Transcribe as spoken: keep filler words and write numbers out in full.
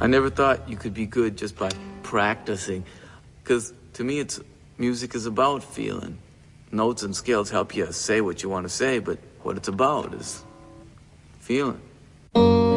I never thought you could be good just by practicing. Because to me, it's music is about feeling. Notes and scales help you say what you want to say, but what it's about is feeling.